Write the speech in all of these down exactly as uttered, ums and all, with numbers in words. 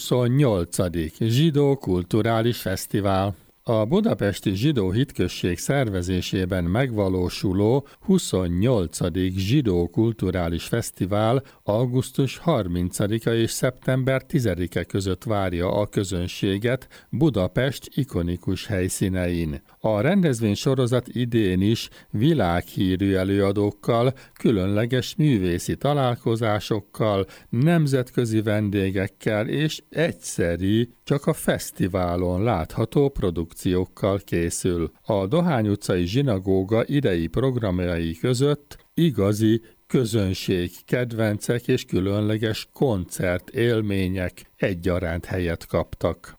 huszonnyolcadik Zsidó Kulturális Fesztivál. A Budapesti Zsidó Hitközség szervezésében megvalósuló huszonnyolcadik Zsidó Kulturális Fesztivál augusztus harmincadika és szeptember tizedike között várja a közönséget Budapest ikonikus helyszínein. A rendezvénysorozat idén is világhírű előadókkal, különleges művészi találkozásokkal, nemzetközi vendégekkel és egyszeri, csak a fesztiválon látható produkciókkal készül. A Dohány utcai zsinagóga idei programjai között igazi közönség, kedvencek és különleges koncert élmények egyaránt helyet kaptak.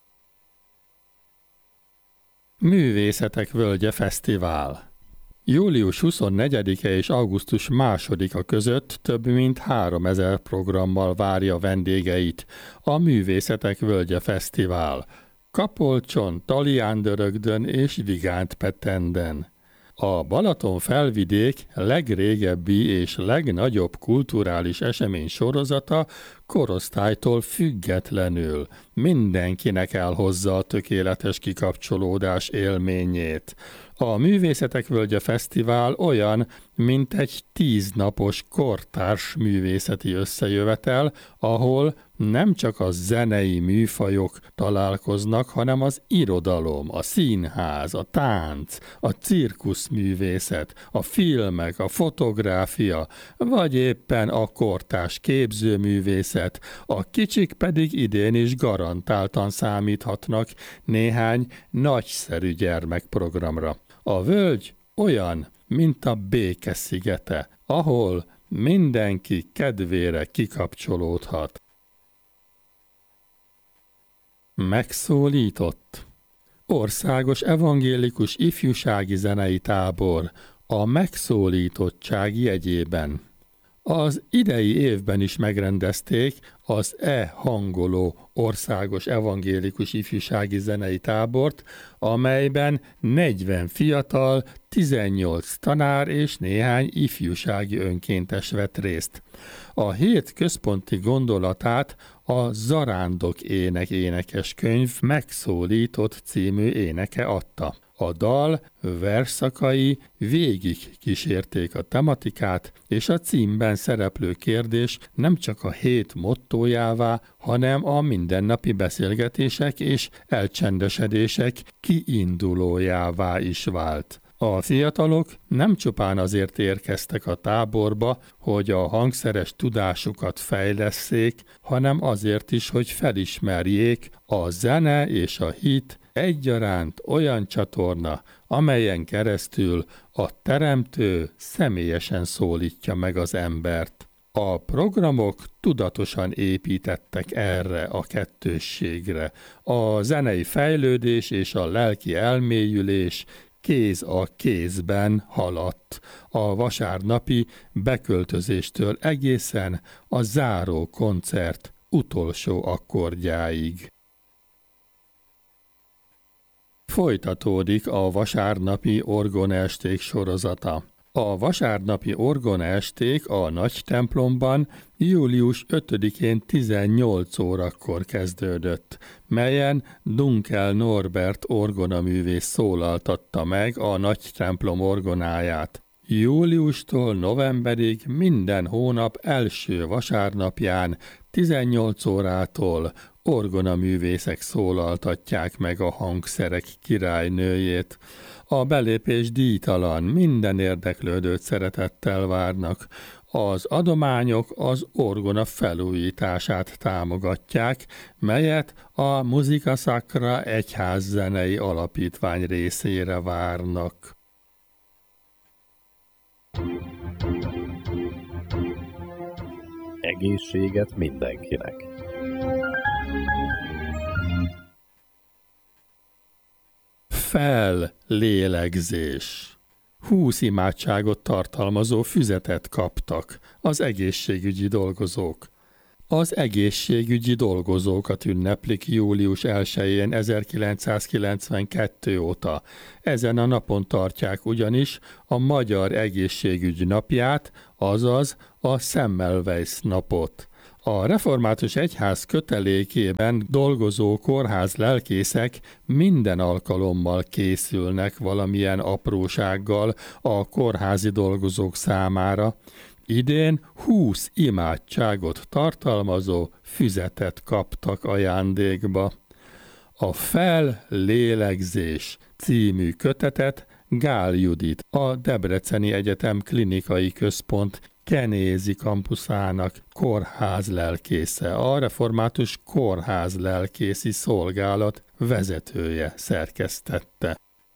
Művészetek Völgye Fesztivál. július huszonnegyedike és augusztus másodika között több mint háromezer programmal várja vendégeit a Művészetek Völgye Fesztivál Kapolcson, Taliándörögdön és Vigántpetenden. A Balaton felvidék legrégebbi és legnagyobb kulturális esemény sorozata korosztálytól függetlenül mindenkinek elhozza a tökéletes kikapcsolódás élményét. A Művészetek Völgye Fesztivál olyan, mint egy tíznapos kortárs művészeti összejövetel, ahol nem csak a zenei műfajok találkoznak, hanem az irodalom, a színház, a tánc, a cirkuszművészet, a filmek, a fotográfia, vagy éppen a kortárs képzőművészet, a kicsik pedig idén is garantáltan számíthatnak néhány nagyszerű gyermekprogramra. A völgy olyan, mint a béke szigete, ahol mindenki kedvére kikapcsolódhat. Megszólított. Országos evangélikus ifjúsági zenei tábor a megszólítottság jegyében. Az idei évben is megrendezték az e-hangoló országos evangélikus ifjúsági zenei tábort, amelyben negyven fiatal, tizennyolc tanár és néhány ifjúsági önkéntes vett részt. A hét központi gondolatát a Zarándok ének énekeskönyv Megszólított című éneke adta. A dal versszakai végig kísérték a tematikát, és a címben szereplő kérdés nem csak a hét mottójává, hanem a mindennapi beszélgetések és elcsendesedések kiindulójává is vált. A fiatalok nem csupán azért érkeztek a táborba, hogy a hangszeres tudásukat fejlesszék, hanem azért is, hogy felismerjék, a zene és a hit egyaránt olyan csatorna, amelyen keresztül a Teremtő személyesen szólítja meg az embert. A programok tudatosan építettek erre a kettősségre. A zenei fejlődés és a lelki elmélyülés kéz a kézben haladt, a vasárnapi beköltözéstől egészen a záró koncert utolsó akkordjáig. Folytatódik a vasárnapi orgonaesték sorozata. A vasárnapi orgonaesték a nagy templomban július ötödikén tizennyolc órakor kezdődött, melyen Dunkel Norbert orgonaművész szólaltatta meg a nagy templom orgonáját. Júliustól novemberig minden hónap első vasárnapján tizennyolc órától orgonaművészek szólaltatják meg a hangszerek királynőjét. A belépés díjtalan, minden érdeklődőt szeretettel várnak. Az adományok az orgona felújítását támogatják, melyet a Musica Sacra egyházzenei alapítvány részére várnak. Egészséget mindenkinek! Fellélegzés. Húsz imádságot tartalmazó füzetet kaptak az egészségügyi dolgozók. Az egészségügyi dolgozókat ünneplik július elsején ezerkilencszázkilencvenkettő óta. Ezen a napon tartják ugyanis a Magyar Egészségügy napját, azaz a Semmelweis napot. A református egyház kötelékében dolgozó kórház lelkészek minden alkalommal készülnek valamilyen aprósággal a kórházi dolgozók számára. Idén húsz imádságot tartalmazó füzetet kaptak ajándékba. A Fellélegzés című kötetet Gál Judit, a Debreceni Egyetem Klinikai Központ Kenézi kampuszának kórházlelkésze, a Református Kórházlelkészi Szolgálat vezetője szerkesztette.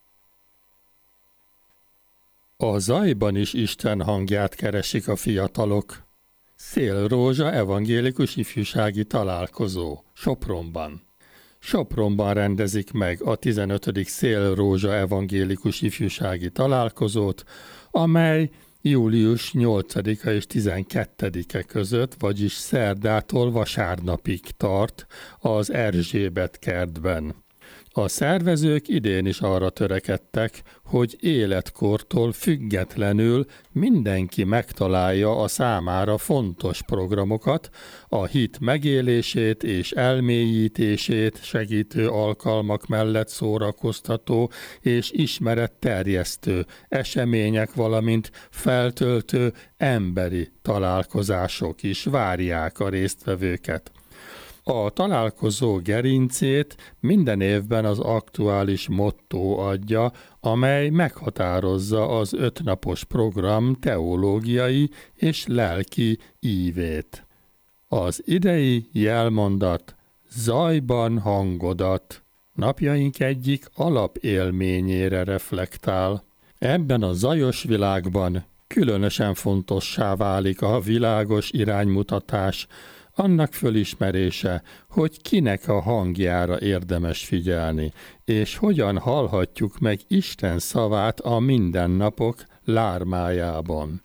A zajban is Isten hangját keresik a fiatalok. Szélrózsa evangélikus ifjúsági találkozó Sopronban. Sopronban rendezik meg a tizenötödik Szélrózsa evangélikus ifjúsági találkozót, amely július nyolcadika és tizenkettedike között, vagyis szerdától vasárnapig tart az Erzsébet kertben. A szervezők idén is arra törekedtek, hogy életkortól függetlenül mindenki megtalálja a számára fontos programokat, a hit megélését és elmélyítését segítő alkalmak mellett szórakoztató és ismeretterjesztő események, valamint feltöltő emberi találkozások is várják a résztvevőket. A találkozó gerincét minden évben az aktuális motto adja, amely meghatározza az ötnapos program teológiai és lelki ívét. Az idei jelmondat zajban hangodat napjaink egyik alapélményére reflektál. Ebben a zajos világban különösen fontossá válik a világos iránymutatás, annak fölismerése, hogy kinek a hangjára érdemes figyelni, és hogyan hallhatjuk meg Isten szavát a mindennapok lármájában.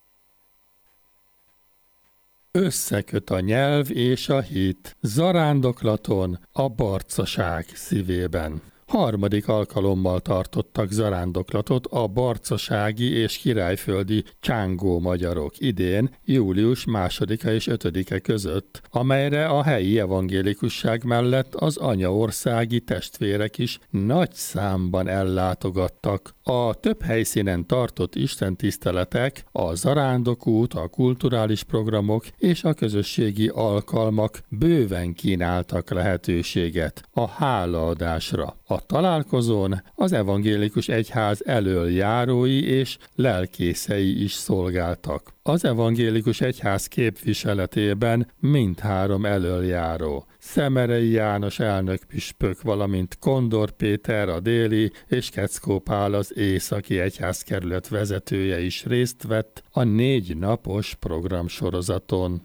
Összeköt a nyelv és a hit zarándoklaton a barcaság szívében. Harmadik alkalommal tartottak zarándoklatot a barcasági és királyföldi csángó magyarok idén, július másodika és ötödike között, amelyre a helyi evangélikusság mellett az anyaországi testvérek is nagy számban ellátogattak. A több helyszínen tartott istentiszteletek, a zarándokút, a kulturális programok és a közösségi alkalmak bőven kínáltak lehetőséget a hálaadásra. A találkozón az evangélikus egyház elöljárói és lelkészei is szolgáltak. Az evangélikus egyház képviseletében mindhárom elöljáró, Szemerei János elnökpüspök, valamint Kondor Péter a déli és Keckó Pál az északi egyházkerület vezetője is részt vett a négy napos programsorozaton.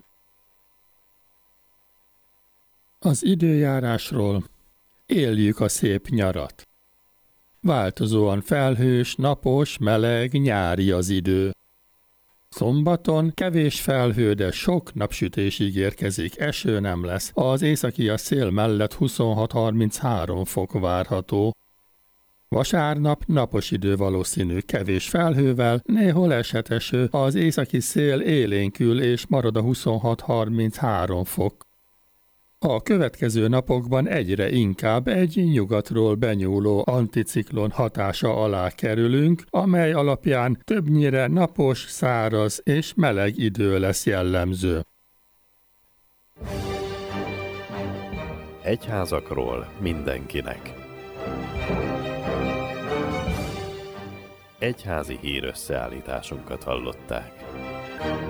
Az időjárásról: éljük a szép nyarat. Változóan felhős, napos, meleg, nyári az idő. Szombaton kevés felhő, de sok napsütés ígérkezik, eső nem lesz. Az északi a szél mellett huszonhat-harminchárom fok várható. Vasárnap napos idő valószínű, kevés felhővel, néhol eshet eső, az északi szél élénkül és marad a huszonhat-harminchárom fok. A következő napokban egyre inkább egy nyugatról benyúló anticiklon hatása alá kerülünk, amely alapján többnyire napos, száraz és meleg idő lesz jellemző. Egyházakról mindenkinek. Egyházi hírösszeállításunkat hallották.